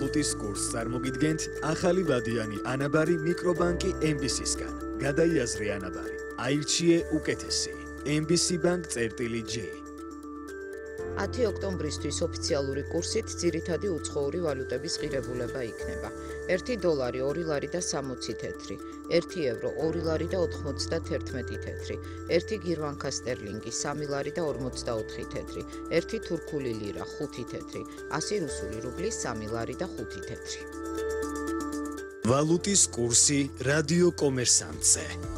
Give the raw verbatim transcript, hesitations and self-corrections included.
ვალუტის კურსს წარმოგიდგენთ ახალი ვადიანი ანაბარი მიკრობანკი ემ ბი სისგან. გადაიაზრე ანაბარი. აირჩიე უკეთესი. ემ ბი სი Bank წერტილი J. ათი ოქტომბრისთვის ოფიციალური კურსით ძირითადი უცხოური ვალუტების ღირებულება იქნება. ერთი დოლარი ორი ლარი და სამოცი თეთრი, ერთი ევრო ორი ლარი და ოთხმოცდაათი თეთრი, ერთი გირვანკა სტერლინგი სამი ლარი და ორმოცდაოთხი თეთრი, ერთი თურქული ლირა ხუთი თეთრი, ასი რუსული რუბლი სამი ლარი და ხუთი თეთრი. ვალუტის კურსი რადიო კომერსანტზე.